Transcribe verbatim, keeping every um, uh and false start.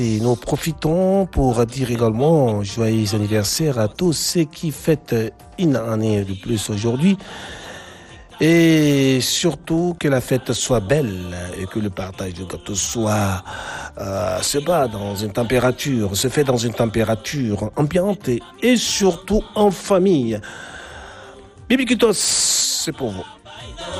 Et nous profitons pour dire également joyeux anniversaire à tous ceux qui fêtent une année de plus aujourd'hui. Et surtout que la fête soit belle et que le partage de gâteau soit euh, se bat dans une température, se fait dans une température ambiante et, et surtout en famille. Bibi Kitos, c'est pour vous.